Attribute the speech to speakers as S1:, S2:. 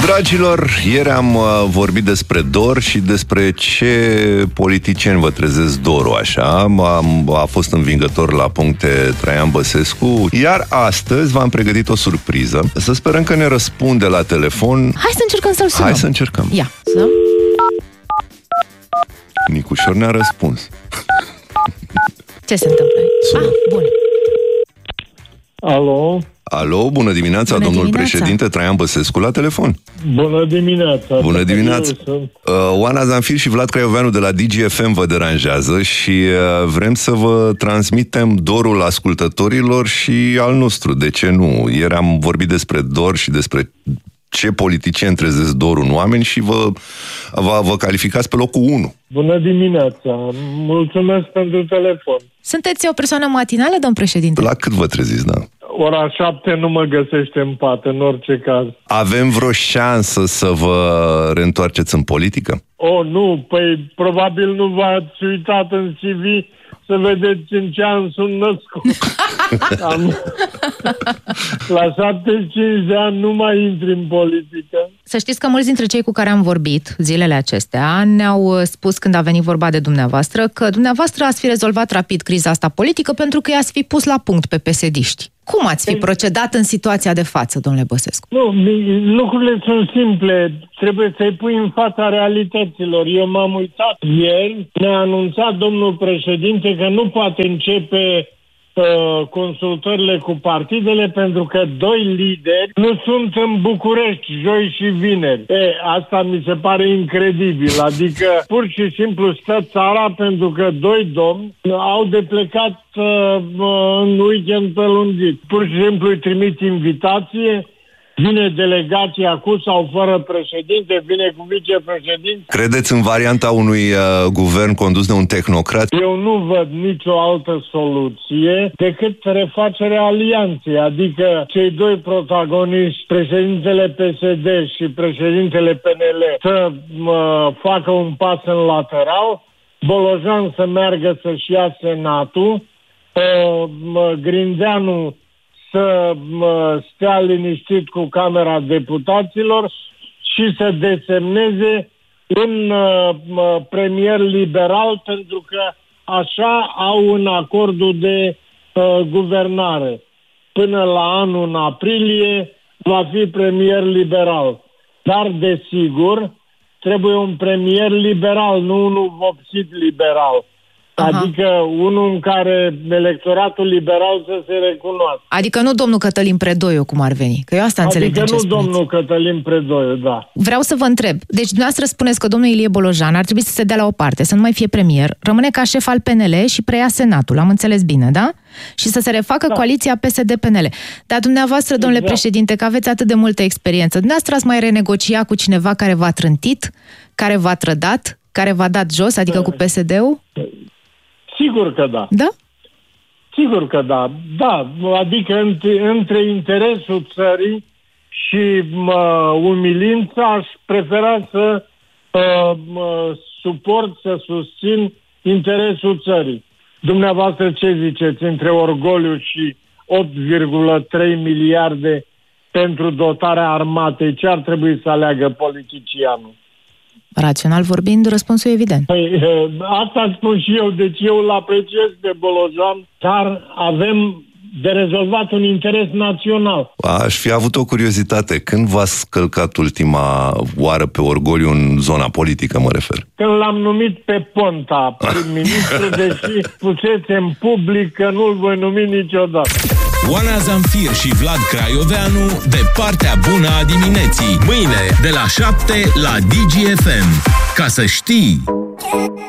S1: Dragilor, ieri am vorbit despre dor și despre ce politicieni vă trezesc dorul așa. A fost învingător la puncte Traian Băsescu, iar astăzi v-am pregătit o surpriză. Să sperăm că ne răspunde la telefon.
S2: Hai să încercăm să-l sunăm.
S1: Hai să încercăm.
S2: Ia, sunăm.
S1: Nicușor ne-a răspuns.
S2: Ce se întâmplă? Bun.
S3: Alo?
S1: Alo, bună dimineața, domnul președinte Traian Băsescu la telefon.
S3: Bună dimineața.
S1: Bună dimineața. Oana Zanfir și Vlad Craioveanu de la DGFM vă deranjează și vrem să vă transmitem dorul ascultătorilor și al nostru. De ce nu? Ieri am vorbit despre dor și despre ce politicieni trezesc dorul în oameni și vă calificați pe locul 1.
S3: Bună dimineața. Mulțumesc pentru telefon.
S2: Sunteți o persoană matinală, domn președinte?
S1: La cât vă treziți, da?
S3: Ora 7 nu mă găsește în pat, în orice caz.
S1: Avem vreo șansă să vă reîntoarceți în politică?
S3: Nu, păi probabil nu v-ați uitat în CV să vedeți în ce an sunt născut. La 75 de ani nu mai intri în politică.
S2: Să știți că mulți dintre cei cu care am vorbit zilele acestea ne-au spus când a venit vorba de dumneavoastră că dumneavoastră ați fi rezolvat rapid criza asta politică pentru că i-ați fi pus la punct pe PSD-ști. Cum ați fi procedat în situația de față, domnule Băsescu?
S3: Nu, lucrurile sunt simple. Trebuie să-i pui în fața realităților. Eu m-am uitat ieri, ne-a anunțat domnul președinte că nu poate începe consultările cu partidele pentru că 2 lideri nu sunt în București, joi și vineri. Asta mi se pare incredibil. Adică pur și simplu stă țara pentru că 2 domni au de plecat în weekend prelungit. Pur și simplu îi trimit invitație, vine delegația cu sau fără președinte, vine cu vicepreședinte.
S1: Credeți în varianta unui guvern condus de un tehnocrat?
S3: Eu nu văd nicio altă soluție decât refacerea alianței, adică cei 2 protagoniști, președintele PSD și președintele PNL, să facă un pas în lateral, Bolojan să meargă să-și ia Senatul, Grindeanu să stea liniștit cu Camera Deputaților și să desemneze un premier liberal, pentru că așa au în acordul de guvernare. Până la anul, în aprilie, va fi premier liberal. Dar, desigur, trebuie un premier liberal, nu unul vopsit liberal. Adică unul în care electoratul liberal să se recunoască.
S2: Adică nu domnul Cătălin Predoiu, cum ar veni. Că eu asta înțeleg din ce spuneți.
S3: Adică nu domnul Cătălin Predoiu, da.
S2: Vreau să vă întreb. Deci dumneavoastră spuneți că domnul Ilie Bolojan ar trebui să se dea la o parte, să nu mai fie premier, rămâne ca șef al PNL și preia Senatul. Am înțeles bine, da? Și să se refacă coaliția PSD-PNL. Dar dumneavoastră, domnule președinte, că aveți atât de multă experiență, dumneavoastră ați mai renegociat cu cineva care v-a trântit, care v-a trădat, care v-a dat jos, adică cu PSD-ul?
S3: Sigur că da.
S2: Da?
S3: Sigur că da. Da, adică între interesul țării și umilința aș prefera să suport, să susțin interesul țării. Dumneavoastră ce ziceți? Între orgoliu și 8,3 miliarde pentru dotarea armatei, ce ar trebui să aleagă politicianul?
S2: Rațional vorbind, răspunsul e evident.
S3: Păi, asta spun și eu, deci eu îl apreciez pe Bolojan, dar avem de rezolvat un interes național. Aș
S1: fi avut o curiozitate. Când v-ați călcat ultima oară pe orgoliu în zona politică, mă refer?
S3: Când l-am numit pe Ponta prim-ministru, deși spusese în public că nu-l voi numi niciodată.
S4: Oana Zanfir și Vlad Craioveanu de partea bună a dimineții. Mâine de la 7 la DGFM. Ca să știi...